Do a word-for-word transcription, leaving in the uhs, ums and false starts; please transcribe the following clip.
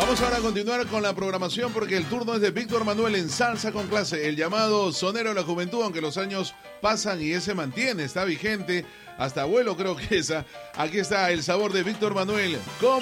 Vamos ahora a continuar con la programación porque el turno es de Víctor Manuel en Salsa con Clase, el llamado sonero de la juventud, aunque los años pasan y ese mantiene, está vigente, hasta abuelo creo que esa. Aquí está el sabor de Víctor Manuel. ¿Cómo